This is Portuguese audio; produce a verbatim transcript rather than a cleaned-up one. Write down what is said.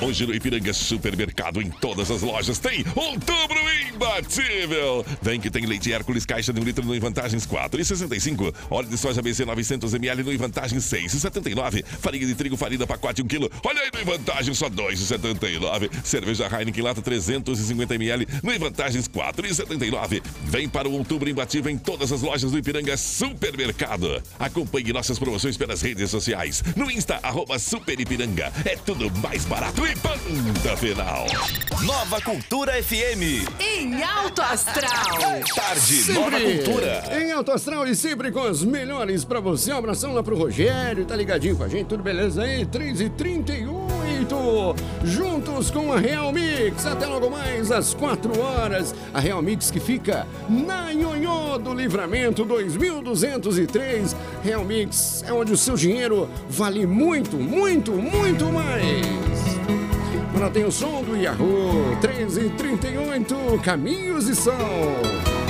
Hoje no Ipiranga Supermercado, em todas as lojas, tem Outubro Imbatível. Vem que tem leite Hércules, caixa de um litro no Vantagens quatro e sessenta e cinco. Óleo de soja B C novecentos mililitros no Vantagens seis e setenta e nove. Farinha de trigo, farinha pacote um quilo. Olha aí no Vantagens só dois e setenta e nove. Cerveja Heineken lata trezentos e cinquenta mililitros no Vantagens quatro e setenta e nove. Vem para o Outubro Imbatível em todas as lojas do Ipiranga Supermercado. Acompanhe nossas promoções pelas redes sociais. No Insta, arroba Super Ipiranga. É tudo mais barato e ponta final. Nova Cultura F M. Em Alto Astral. Tarde, Sempre Nova Cultura. em Alto Astral e sempre com as melhores pra você. Um abração lá pro Rogério, tá ligadinho com a gente, tudo beleza aí? três e trinta e oito, juntos com a Real Mix, até logo mais às quatro horas. A Real Mix que fica na Nhonhô do Livramento dois mil duzentos e três. Real Mix é onde o seu dinheiro vale muito, muito, muito mais. Agora tem o som do Yahoo, três e trinta e oito, Caminhos e Som.